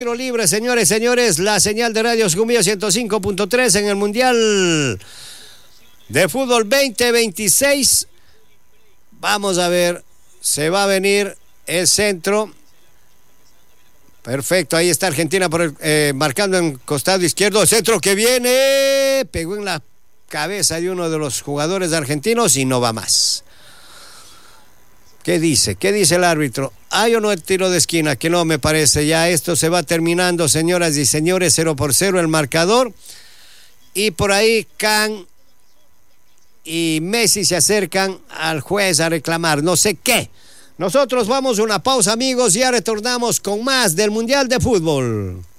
Tiro libre, señores, la señal de Radio Sucumbíos 105.3 en el Mundial de Fútbol 2026. Vamos a ver, se va a venir el centro. Perfecto, ahí está Argentina marcando en costado izquierdo. El centro que viene, pegó en la cabeza de uno de los jugadores argentinos y no va más. ¿Qué dice el árbitro? ¿Hay o no el tiro de esquina? Que no me parece. Ya esto se va terminando, señoras y señores, 0-0 el marcador. Y por ahí Can y Messi se acercan al juez a reclamar no sé qué. Nosotros vamos a una pausa, amigos, y ya retornamos con más del Mundial de Fútbol.